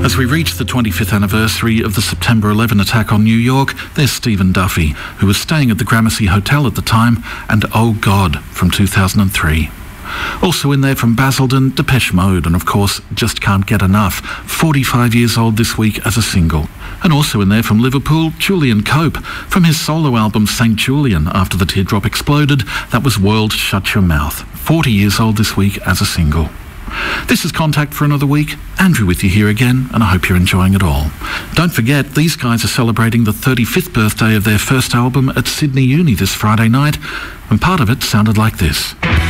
As we reach the 25th anniversary of the September 11 attack on New York, there's Stephen Duffy, who was staying at the Gramercy Hotel at the time, and Oh God from 2003. Also in there from Basildon, Depeche Mode, and of course, Just Can't Get Enough, 45 years old this week as a single. And also in there from Liverpool, Julian Cope, from his solo album St. Julian, after the teardrop exploded, that was World Shut Your Mouth, 40 years old this week as a single. This is Contact for another week. Andrew with you here again, and I hope you're enjoying it all. Don't forget, these guys are celebrating the 35th birthday of their first album at Sydney Uni this Friday night, and part of it sounded like this.